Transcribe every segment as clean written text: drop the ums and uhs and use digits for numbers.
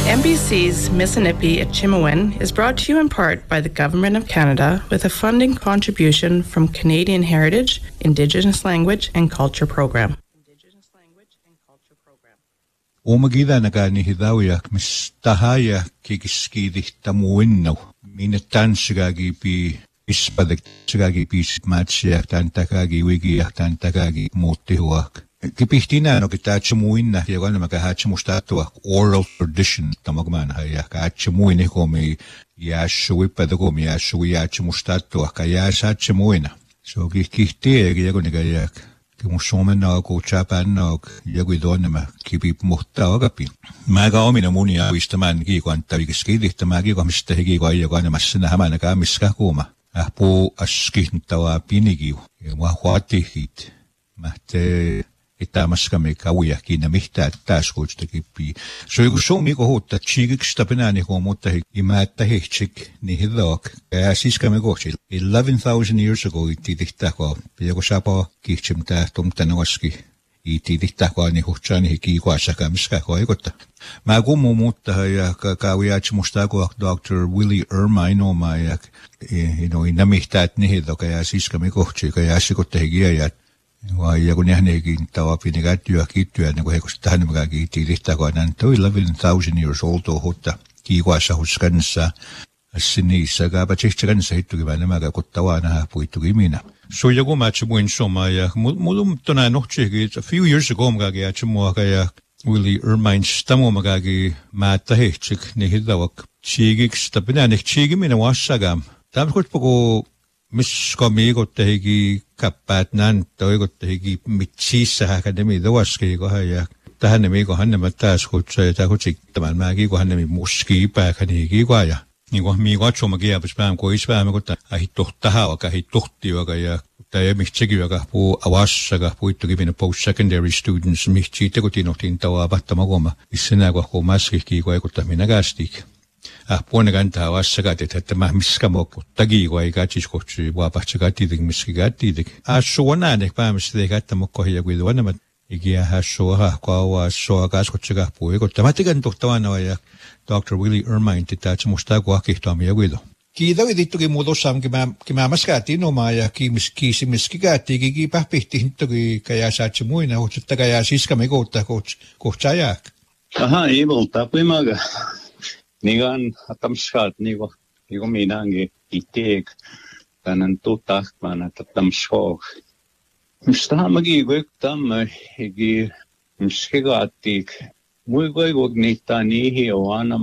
MBC's Mississippi at Chimawin is brought to you in part by the Government of Canada with a funding contribution from Canadian Heritage, Indigenous Language and Culture Program. Omagida nagani hidawiak mistahaya kikiskidihtamuinno. Minatansagagi pi ispadik sagagi pi matsiak tantakagi wigiak tantakagi motihuak. Kipihtina no kitachamuinna yagana makahachamustatua oral tradition tamagman haya kachamuine komi yashuipadagomi yashuiachamustatua kayasachamuina. So kihtie yagonigayak. Kimusomen nagu Japan nagu jaguidonema kibib muhtaagapi. Mäga omina muni avistamaan kiikuanta vikiskidihtamaa kiikomista hikiikoijakoana massina hamanaga miskakuuma. Ahpu askihntawa pinigiu ja wahuatihit. Mähte itamaskami kauja kiinna mihtaat taaskuutstakipi. So joku suomi kohuttaa tsiikiksta penäni huomuutta imäättä hihtsik nihidoak. Ja siiskami kohti 11,000 years ago itidihtako. Joku sapa kihtsimtää tumtanoaski itidihtako ni huhtsani kiikuasaka miskako eikotta. Mä kummu muuttaa ja kaujaatsimustako Dr. Willie Ermine oma ja ina mihtaat nihidoka ja siiskami kohti ja sikotta hikiä ja kun nähneekin tavapinikättyä kiittyä, niin kun he koska tähän mikä kiitti lihtääkoa, niin toi 11,000 years old hutta kiikuassa huskansa sinissä, kaapa tsihtsikansa hittukin vähän nämä kuttavaa nähdä puittukin minä. So joku match muin soma ja mulla tona nohtsikin, a few years ago mkaki ja tsemuaka ja Willie Ermine stamu mkaki määttä hehtsik, niin hitavak tsiikiksi, tapinään ehkä tsiikiminen vassagam. Tämä on miskomiikottehiki kappaat nään toikottehiki mitsissä akademi tuoskiikohan ja tähän nemiikohan nämä taas kutsaa ja tämä kutsittamaan määkiikohan nemi muskiipääkaniikiikoa ja niin kuin miikotsuma kiepus päin koispäin mutta ahi tohtaha vaikka ahi tohtiuaka ja tai mitsikin joka puu avassaka puittukin post-secondary students mitsiitä kutinohtiin tauaa vahtamakuoma issenä kun maskikiikoa eikutta minä kästik. Puone kantaa vassakat, että mä miskä mokku takiiko ei katsis kohti vapahtsakatiitik miskikatiitik. Suonaan ehkä päämässä ei kattaa mokkoihin ja kuidu vanhemmat ikiä suoha kauaa suoha kaskotsakaa puikotta. Mä tekän tohtavana ja Dr. Willie Ermine titää, että musta kun hakihtoamme ja kuidu. Kiitos vittukin muutossaan, kun mä maskaatiin omaa ja kiisi miskikatiikin kiipähpihti hittokin kajaa saatsi muina, mutta kajaa siskamme kouttaa kohtsajak. Aha, ei multa puimaga. Nigan atamskat nigo minangi iteek tanan tutakman atamskog. Mistamagi guktam igi miskigatik muigoig nitani oanam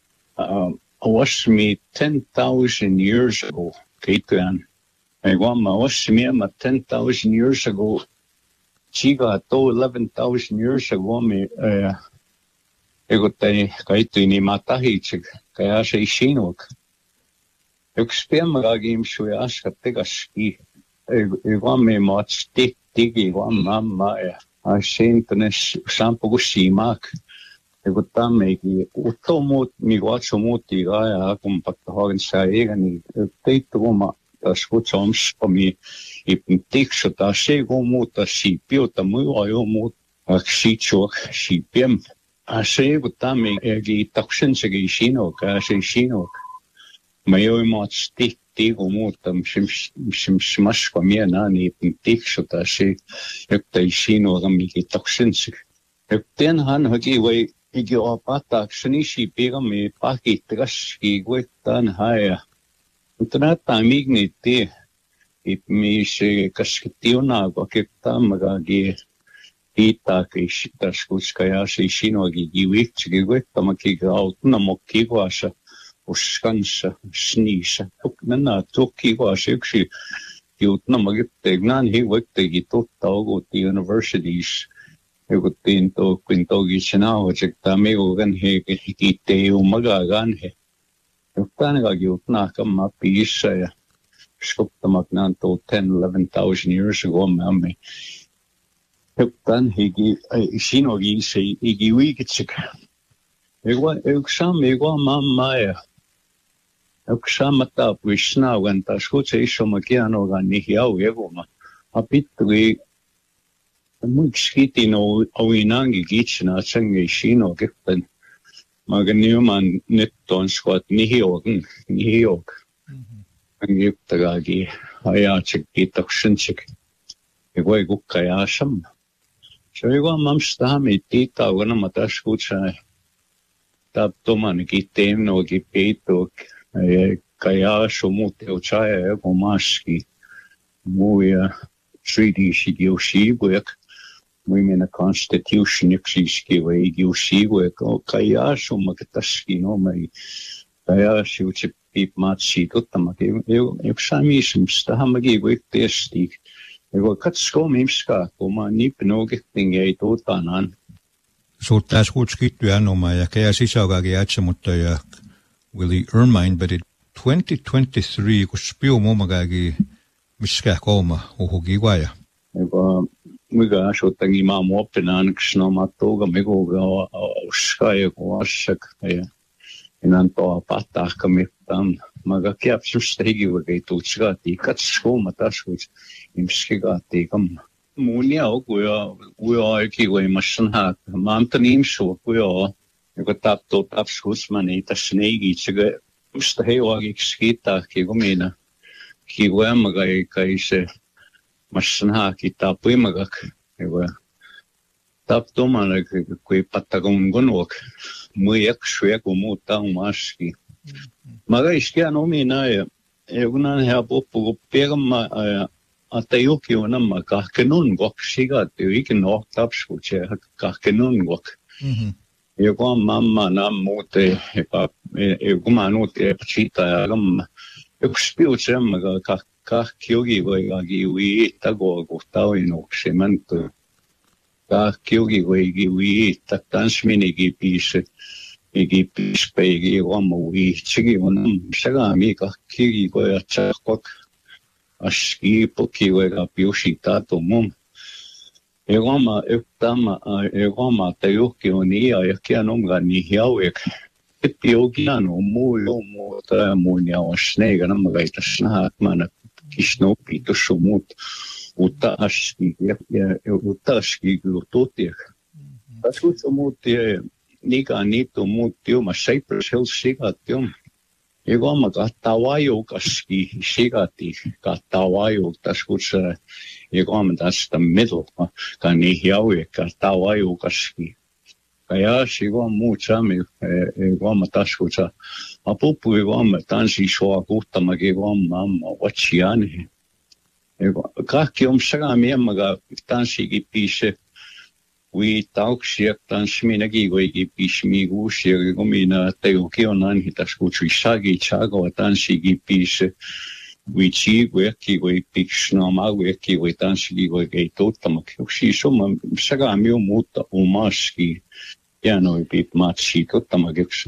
awashmi 10,000 years ago keityan. Egwama awashmi ama 10,000 years ago chiga to 11,000 years ago me Egottani kaittuini matahitsik, kaya se isinuk. Yksi piemmagagiim sui askattegaski. Egoamme maats tigi guamma ja asintunes sampugusimak. Egottammegi uttomut miguatsumuutiga ja kumpakta hagensa egani teittuuma tas kutsoms ipin tiksuta seguumuuta siipiuta muajomuut aksiitsuak siipiem. Ashe gutami egi taksin segi shinok ashe shinok mayo imats ti gomutam shimshmash komia nani tiksut ashe ekta shinok amigi taksin seg ekten han hagi way igi opata shnishi pegami pakitgaski gwetan haya utnata migniti ipmishi kaskitiona goketa magagi Ita kiitas kuskaya shinogi giwik chigwe tamaki autna mokki kwasha uskansa snisha tuknana tukki kwasha yksi jutna magittegnan hi wettegi tuttaugut universities yukutin to quintogi chinao chekta megogan he kiteu magagan he yuktanaga jutna kamma pisha ya skoptamaknan to 10,000-11,000 years ago mammi Heptan higi shinogi se higi wikitsik. Egwa mamma ja. Ekshamata Krishna ganta skutse isomakiano gani hiau egoma. Apitri muikskitino awinangi gichna change shino gekten. Maganiuman nyt on squat nihiog. Ang yuptagagi hayachik kitokshunchik. Igoi gukkayasham. So igoi mamstami tita wana matashkucha. Taptoman kitem no gipetok. Kayasho muteuchaya gomaski. Muya treaty shigyoshibwek. Women a constitution exishki way yushibwek. Kayasho makataski no may. Kayasho chip. Pip matsi tuttamaki. Eu samishim stahamagi with testik. Eu katsko mimska, koma nipnoge tingei tutanan. Suhtaas kutskittu anoma ja kaya sisäogagi atsamuttaja Willie Ermine, but in 2023 kun spiumomagagi miska kooma uhugi vaja. Eu miga asuttangi maamu oppinan ksnomattuga miguga uskaja kuassak. Inan toa patahkamittan maga kiapsusteigiwagay tutsigati katskomataskuts imskigatikam munia kuya ikiway masanhat maamtanimsu kuya joka tapto tapskusmani tasneigi tsiga ustahewagi skita kigumina kiwamaga kaise masanhaki tapimagak ewa taptomana kui patagongonok muiak sueku muuta umaski. Maga iskia nomina eunan helppo pegama atajuki onamma kahkenun gok sigat ikin oktapskutse kahkenun gok. Joku mamma nam muute joku manuuti pchita ja gam yksi piutsemmaga kahkiogi voigagi uittago kohtaoinoksi mentu. Kahkiogi voigi uitta tansminigi piise. Igi pispegi omu ihtsigi onam sagami kahkiogi voja tsakok aski poki voiga piusitato mum. Egoma tajuki on ia ja kianomga ni hiauek. Epiogiano muo muuta munia osneiga namagaita snahatmana kisnopi tuossa muut uutta aski ja uutta aski tuotiek. Tasutsa muutti niga niitu muutti oma Cypress Hills sigati on. Egoma kahtavajuk aski sigati kahtavajuk tasutsa egoma tästä middle ka ni hiauek kahtavajuk aski. Ja sigom muut sami egoma tasutsa apupu egoma tansi soa kuhtamagi egoma amma vatsiani. Kahki sagami emmaga tanssigi piise kui tauksia tanssiminagi voigi piismi kuusia komina tajuki on anhitas kutsuisagi tsago tanssigi piise kui tsiiguekki voi piksnamaguekki voi tanssigi voi kei tuttamak. Siis sagami on muuta omaski jänoi pip matsi tuttamak.